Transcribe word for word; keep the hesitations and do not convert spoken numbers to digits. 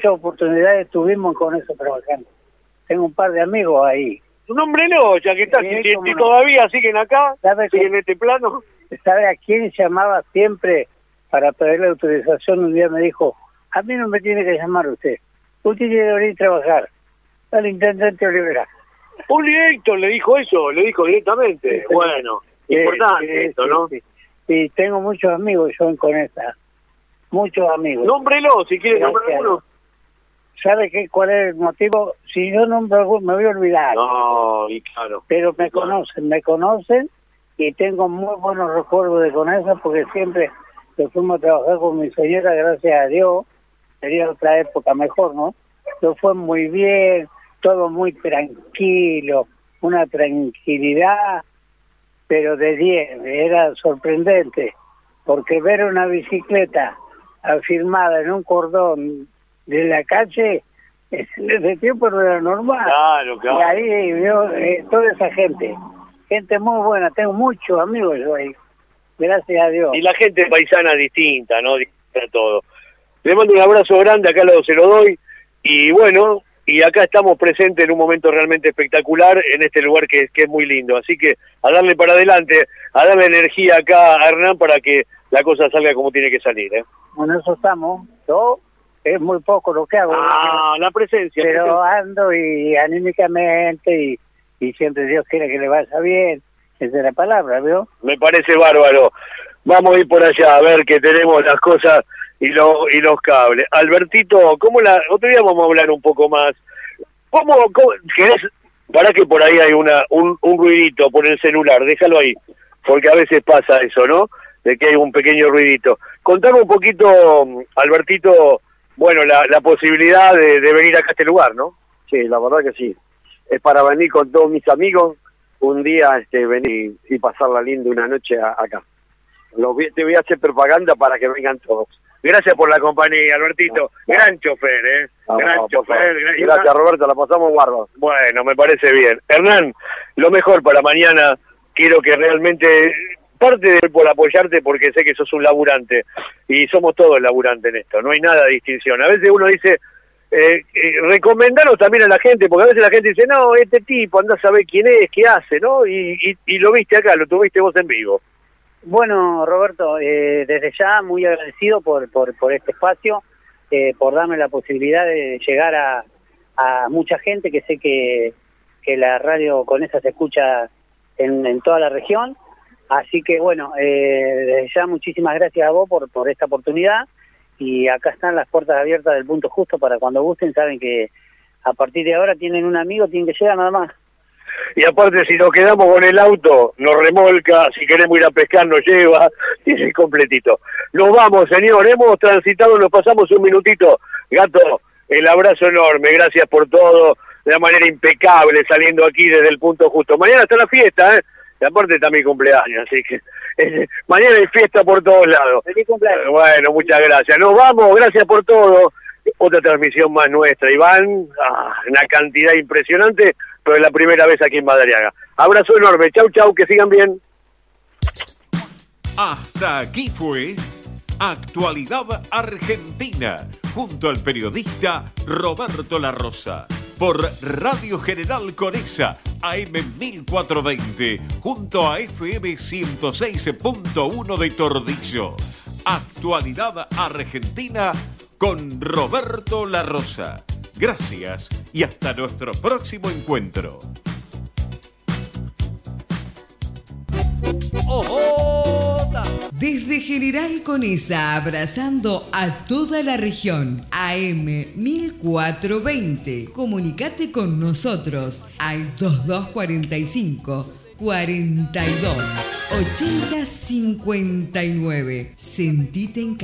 muchas oportunidades estuvimos con eso trabajando. Tengo un par de amigos ahí. Tu nombre no, ya que estás, Sí, si, si cómo no. todavía siguen acá, ¿Sabe siguen qué? en este plano. ¿Sabe a quién llamaba siempre para pedirle autorización? Un día me dijo, a mí no me tiene que llamar usted. Usted tiene que venir a trabajar. Al intendente Olivera. Un directo le dijo eso, le dijo directamente. Sí, Bueno, sí, importante sí, esto, sí, ¿no? Sí. Y tengo muchos amigos yo en Conesa. Muchos amigos. Nómbrelo, si quiere nombrar Gracias. uno. ¿Sabe qué, cuál es el motivo? Si yo nombro alguno, me voy a olvidar. No, y claro. Pero me Claro. conocen, me conocen y tengo muy buenos recuerdos de Conesa porque siempre que fuimos a trabajar con mi señora, gracias a Dios, sería otra época mejor, ¿no? Pero fue muy bien, todo muy tranquilo, una tranquilidad, pero de diez, era sorprendente, porque ver una bicicleta afirmada en un cordón de la calle, en ese tiempo no era normal. Claro, claro. Y ahí vio eh, toda esa gente, gente muy buena, tengo muchos amigos yo ahí, gracias a Dios. Y la gente paisana distinta, ¿no? Distinta a todo. Le mando un abrazo grande, acá lo, se lo doy, y bueno, y acá estamos presentes en un momento realmente espectacular en este lugar que, que es muy lindo, así que a darle para adelante, a darle energía acá a Hernán para que la cosa salga como tiene que salir, ¿eh? Bueno, eso estamos, yo es muy poco lo que hago, Ah, la presencia. pero ando y anímicamente y, y siempre Dios quiere que le vaya bien, esa es la palabra, ¿vio? Me parece bárbaro. Vamos a ir por allá a ver que tenemos las cosas y, lo, y los cables. Albertito, ¿cómo la...? Otro día vamos a hablar un poco más. ¿Cómo, cómo querés? Para que por ahí hay una un, un ruidito por el celular, déjalo ahí, porque a veces pasa eso, ¿no? De que hay un pequeño ruidito. Contame un poquito, Albertito, bueno, la, la posibilidad de, de venir acá a este lugar, ¿no? Sí, la verdad que sí. Es para venir con todos mis amigos, un día este venir y pasarla linda una noche a, acá. Lo voy, te voy a hacer propaganda para que vengan todos. Gracias por la compañía, Albertito. No. Gran chofer, ¿eh? No, Gran no, por chofer. favor. gran- y Gracias, una- Roberto, la pasamos guardo. Bueno, me parece bien. Hernán, lo mejor para mañana. Quiero que realmente, parte de por apoyarte porque sé que sos un laburante y somos todos laburantes en esto, no hay nada de distinción. A veces uno dice, eh, eh, recomendaros también a la gente, porque a veces la gente dice, no, este tipo, andá a saber quién es, qué hace, ¿no? Y, y, y lo viste acá, lo tuviste vos en vivo. Bueno, Roberto, eh, desde ya muy agradecido por, por, por este espacio, eh, por darme la posibilidad de llegar a, a mucha gente, que sé que, que la radio Conesa se escucha en, en toda la región. Así que bueno, eh, desde ya muchísimas gracias a vos por, por esta oportunidad, y acá están las puertas abiertas del Punto Justo para cuando gusten. Saben que a partir de ahora tienen un amigo, tienen que llegar nada más. Y aparte, si nos quedamos con el auto, nos remolca, si queremos ir a pescar, nos lleva, tiene completito. Nos vamos, señor, hemos transitado, nos pasamos un minutito. Gato, el abrazo enorme, gracias por todo, de una manera impecable, saliendo aquí desde el Punto Justo. Mañana está la fiesta, ¿eh? Y aparte está mi cumpleaños, así que eh, mañana hay fiesta por todos lados. ¡Feliz cumpleaños! Eh, Bueno, muchas gracias. Nos vamos, gracias por todo. Otra transmisión más nuestra, Iván, ah, una cantidad impresionante, pero es la primera vez aquí en Madariaga. Abrazo enorme, chau chau, que sigan bien. Hasta aquí fue Actualidad Argentina, junto al periodista Roberto La Rosa, por Radio General Conesa, A M mil cuatrocientos veinte, junto a F M ciento seis punto uno de Tordillo. Actualidad Argentina con Roberto La Rosa. Gracias y hasta nuestro próximo encuentro. Desde General Conesa, abrazando a toda la región, A M mil cuatrocientos veinte. Comunicate con nosotros al veintidós cuarenta y cinco, cuarenta y dos, ochenta cincuenta y nueve. Sentite en casa.